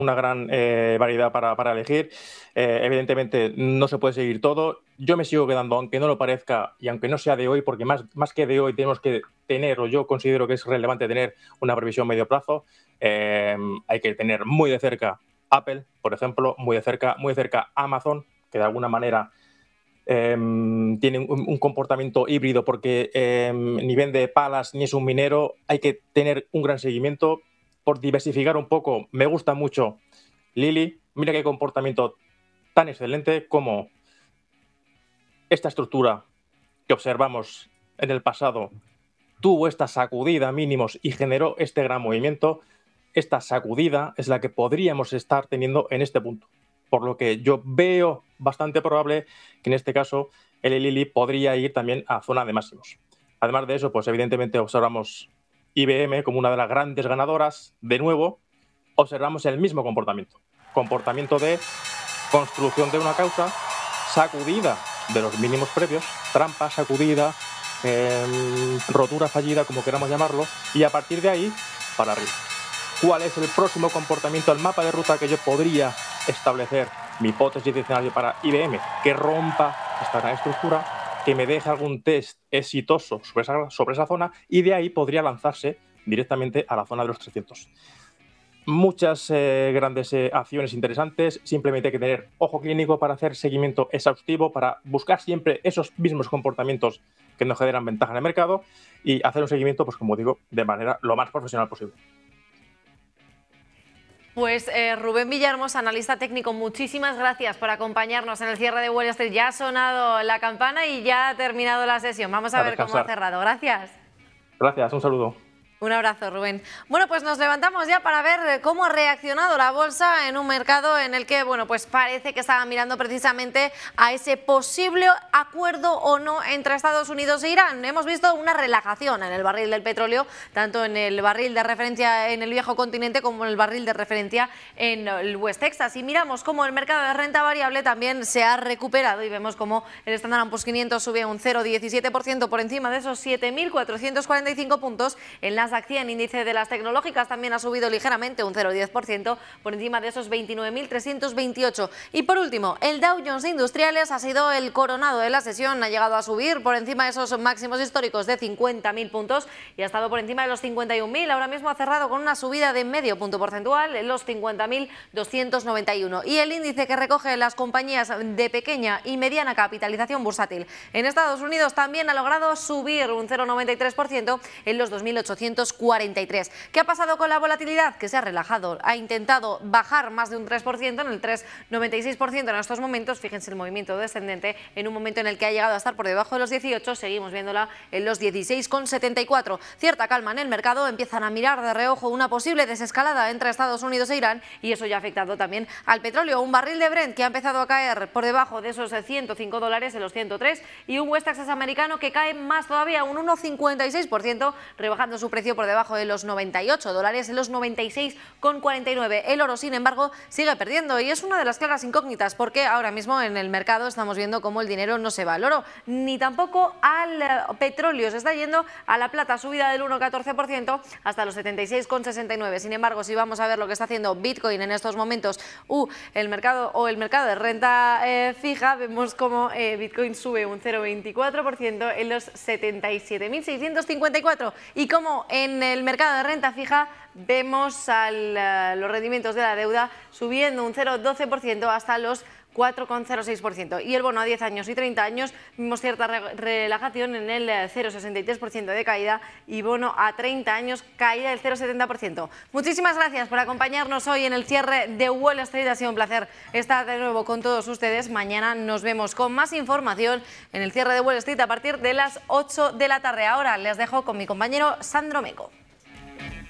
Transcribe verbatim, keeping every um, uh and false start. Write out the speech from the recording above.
una gran eh, variedad para, para elegir. Eh, evidentemente no se puede seguir todo. Yo me sigo quedando, aunque no lo parezca y aunque no sea de hoy, porque más, más que de hoy tenemos que tener, o yo considero que es relevante tener una previsión medio plazo. Eh, hay que tener muy de cerca Apple, por ejemplo, muy de cerca, muy de cerca Amazon, que de alguna manera eh, tiene un, un comportamiento híbrido porque eh, ni vende palas ni es un minero. Hay que tener un gran seguimiento. Por diversificar un poco, me gusta mucho Lilly. Mira qué comportamiento tan excelente como esta estructura que observamos en el pasado tuvo esta sacudida mínimos y generó este gran movimiento. Esta sacudida es la que podríamos estar teniendo en este punto. Por lo que yo veo bastante probable que en este caso el Lilly podría ir también a zona de máximos. Además de eso, pues evidentemente observamos I B M como una de las grandes ganadoras. De nuevo, observamos el mismo comportamiento. Comportamiento de construcción de una causa, sacudida de los mínimos previos, trampa, sacudida, eh, rotura fallida, como queramos llamarlo, y a partir de ahí, para arriba. ¿Cuál es el próximo comportamiento, el mapa de ruta que yo podría establecer? Mi hipótesis de escenario para I B M, que rompa esta gran estructura, que me deje algún test exitoso sobre esa, sobre esa zona, y de ahí podría lanzarse directamente a la zona de los trescientos. Muchas eh, grandes eh, acciones interesantes. Simplemente hay que tener ojo clínico para hacer seguimiento exhaustivo, para buscar siempre esos mismos comportamientos que nos generan ventaja en el mercado y hacer un seguimiento, pues como digo, de manera lo más profesional posible. Pues eh, Rubén Villahermosa, analista técnico, muchísimas gracias por acompañarnos en el cierre de Wall Street. Ya ha sonado la campana y ya ha terminado la sesión. Vamos a, a ver descansar. Cómo ha cerrado. Gracias. Gracias, un saludo. Un abrazo, Rubén. Bueno, pues nos levantamos ya para ver cómo ha reaccionado la bolsa en un mercado en el que, bueno, pues parece que estaba mirando precisamente a ese posible acuerdo o no entre Estados Unidos e Irán. Hemos visto una relajación en el barril del petróleo, tanto en el barril de referencia en el viejo continente como en el barril de referencia en el West Texas. Y miramos cómo el mercado de renta variable también se ha recuperado y vemos cómo el Standard and Poor's quinientos sube un cero coma diecisiete por ciento por encima de esos siete mil cuatrocientos cuarenta y cinco puntos. En las acción índice de las tecnológicas también ha subido ligeramente un cero coma diez por ciento por encima de esos veintinueve mil trescientos veintiocho. Y por último, el Dow Jones de Industriales ha sido el coronado de la sesión, ha llegado a subir por encima de esos máximos históricos de cincuenta mil puntos y ha estado por encima de los cincuenta y un mil. Ahora mismo ha cerrado con una subida de medio punto porcentual en los cincuenta mil doscientos noventa y uno. Y el índice que recoge las compañías de pequeña y mediana capitalización bursátil en Estados Unidos también ha logrado subir un cero coma noventa y tres por ciento en los dos mil ochocientos cuarenta y tres. ¿Qué ha pasado con la volatilidad? Que se ha relajado, ha intentado bajar más de un tres por ciento, en el tres coma noventa y seis por ciento en estos momentos. Fíjense el movimiento descendente en un momento en el que ha llegado a estar por debajo de los dieciocho, seguimos viéndola en los dieciséis coma setenta y cuatro. Cierta calma en el mercado, empiezan a mirar de reojo una posible desescalada entre Estados Unidos e Irán y eso ya ha afectado también al petróleo. Un barril de Brent que ha empezado a caer por debajo de esos ciento cinco dólares en los ciento tres y un West Texas americano que cae más todavía, un uno coma cincuenta y seis por ciento, rebajando su precio por debajo de los noventa y ocho dólares, en los noventa y seis coma cuarenta y nueve. El oro, sin embargo, sigue perdiendo y es una de las claras incógnitas porque ahora mismo en el mercado estamos viendo cómo el dinero no se va al oro ni tampoco al petróleo, se está yendo a la plata, subida del uno coma catorce por ciento hasta los setenta y seis coma sesenta y nueve. Sin embargo, si vamos a ver lo que está haciendo Bitcoin en estos momentos, uh, el mercado o el mercado de renta eh, fija, vemos cómo eh, Bitcoin sube un cero coma veinticuatro por ciento en los setenta y siete mil seiscientos cincuenta y cuatro y como en el mercado de renta fija vemos al, uh, los rendimientos de la deuda subiendo un cero coma doce por ciento hasta los cuatro coma cero seis por ciento y el bono a diez años y treinta años vimos cierta re relajación en el cero coma sesenta y tres por ciento de caída y bono a treinta años caída del cero coma setenta por ciento. Muchísimas gracias por acompañarnos hoy en el cierre de Wall Street, ha sido un placer estar de nuevo con todos ustedes. Mañana nos vemos con más información en el cierre de Wall Street a partir de las ocho de la tarde. Ahora les dejo con mi compañero Sandro Meco.